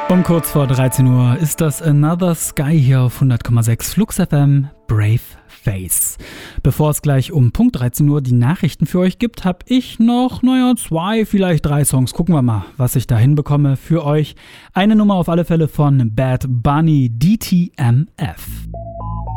Um kurz vor 13 Uhr ist das Another Sky hier auf 100,6 Flux FM, Brave Face. Bevor es gleich um Punkt 13 Uhr die Nachrichten für euch gibt, habe ich noch, 2, vielleicht 3 Songs. Gucken wir mal, was ich da hinbekomme für euch. Eine Nummer auf alle Fälle von Bad Bunny, DTMF.